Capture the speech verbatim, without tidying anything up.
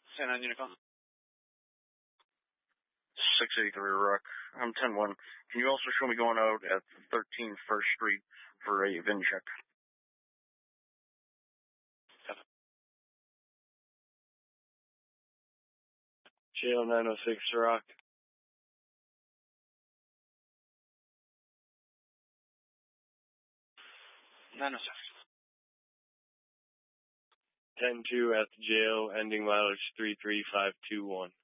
San nine Unicom. six eighty-three Rock. I'm ten one. Can you also show me going out at thirteen First Street for a V I N check? Jail nine oh six Rock. nine oh six. ten two at the jail, ending mileage three three five two one.